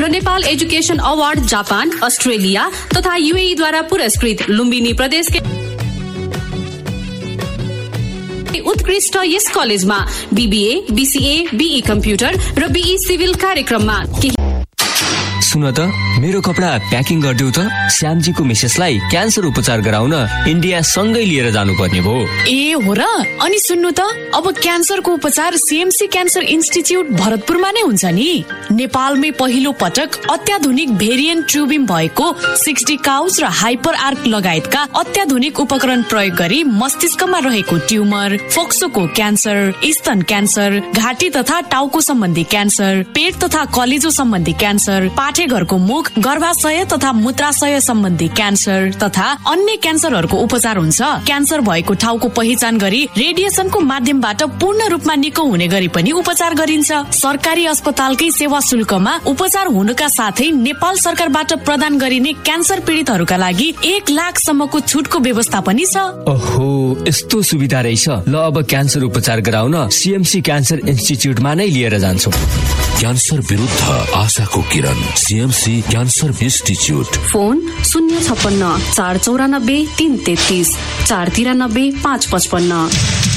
र Nepal education award Japan, Australia तथा UAE द्वारा पुरस्कृत लुम्बिनी प्रदेशकै उत्कृष्ट यस कलेजमा BBA, BCA, BE कम्प्युटर र BE सिभिल कार्यक्रममा सुन त मेरो कपडा प्याकिङ गरिदेऊ त। श्यामजीको मिसेसलाई क्यान्सर उपचार गराउन इन्डिया सँगै लिएर जानुपर्ने भयो। ए हो र? अनि सुन्नु त, अब क्यान्सरको उपचार CMC क्यान्सर इन्स्टिच्युट भरतपुरमा नै हुन्छ नि। नेपालमै पहिलो पटक अत्याधुनिक भेरिएन्ट ट्युबिम भएको 60 काउच र हाइपर आर्क लगायतका अत्याधुनिक उपकरण प्रयोग गरी मस्तिष्कमा रहेको ट्युमर, फोक्सोको क्यान्सर, स्तन क्यान्सर, घाँटी तथा टाउको सम्बन्धी क्यान्सर, पेट तथा कलेजो सम्बन्धी क्यान्सर, पाठेघरको मुख, गर्भाशय तथा मूत्राशय सम्बन्धी क्यान्सर तथा अन्य क्यान्सरहरूको उपचार हुन्छ। क्यान्सर भएको ठाउँको पहिचान गरी रेडिएसनको माध्यमबाट पूर्ण रूपमा निको हुने गरी पनि उपचार गरिन्छ। सरकारी अस्पतालकै सेवा शुल्कमा उपचार हुनुका साथै नेपाल सरकारबाट प्रदान गरिने क्यान्सर पीडितहरूका लागि 1 लाखसम्मको छुटको व्यवस्था पनि छ। ओहो, यस्तो सुविधा रहेछ। ल अब क्यान्सर उपचार गराउन CMC क्यान्सर इन्स्टिच्युटमा नै लिएर जान्छौँ। क्यान्सर विरुद्ध आशाको किरण, CMC क्यान्सर इन्स्टिच्युट। फोन 056 494 333 493 555।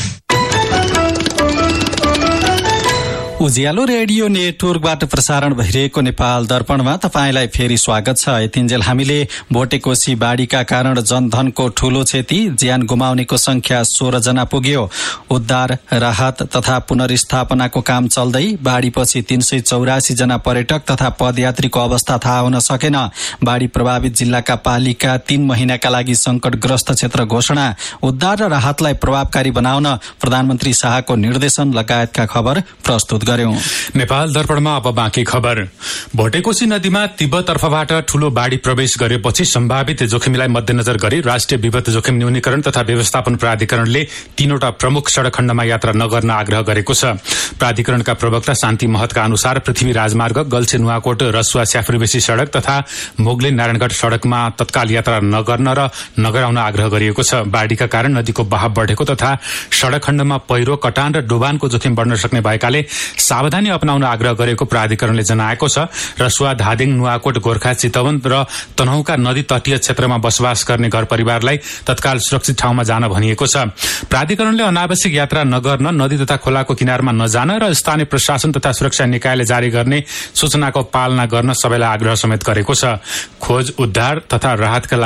उज्यालो रेडियो नेटवर्कबाट प्रसारण भइरहेको नेपाल दर्पणमा तपाईंलाई फेरि स्वागत छ। यतिन्जेल हामीले भोटेकोशी बाढीका कारण जनधनको ठूलो क्षति, ज्यान गुमाउनेको संख्या 16 जना पुग्यो। उद्धार, राहत तथा पुनर्स्थापनाको काम चल्दै बाढीपछि 384 जना पर्यटक तथा पदयात्रीको अवस्था थाहा हुन सकेन। बाढी प्रभावित जिल्लाका पालिका 3 महिनाका लागि संकटग्रस्त क्षेत्र घोषणा। उद्धार र राहतलाई प्रभावकारी बनाउन प्रधानमन्त्री शाहको निर्देशन लगायतका खबर प्रस्तुत नेपाल दर्पणमा अब बाँकी खबर। भोटेकोशी नदीमा तिब्बत तर्फबाट ठूलो बाढ़ी प्रवेश गरेपछि सम्भावित जोखिमलाई मध्यनजर गरी राष्ट्रिय विपद जोखिम न्यूनीकरण तथा व्यवस्थापन प्राधिकरणले 3वटा प्रमुख सड़क खण्डमा यात्रा नगर्न आग्रह गरेको छ। प्राधिकरणका प्रवक्ता शान्ति महतका अनुसार पृथ्वी राजमार्ग, गल्छे नुवाकोट रसुवा स्याफ्रीबेसी सड़क तथा मोगलिन नारायणगढ सड़कमा तत्काल यात्रा नगर्न र नगराउन आग्रह गरिएको छ। बाढ़ीका कारण नदीको बहाव बढेको तथा सड़क खण्डमा पहिरो, कटान र डुबानको जोखिम बढ्न सक्ने भएकाले सावधानी अपनाउन आग्रह गरेको प्राधिकरणले जनाएको छ। रसुवा, धादिङ, नुवाकोट, गोर्खा, चितवन र तनहुँका नदी तटीय क्षेत्रमा बसोबास गर्ने घर परिवारलाई तत्काल सुरक्षित ठाउँमा जान भनिएको छ। प्राधिकरणले अनावश्यक यात्रा नगर्न, नदी तथा खोलाको किनारमा नजान र स्थानीय प्रशासन तथा सुरक्षा निकायले जारी गर्ने सूचनाको पालना गर्न सबैलाई आग्रह समेत गरेको छ। खोज, उद्धार तथा राहतका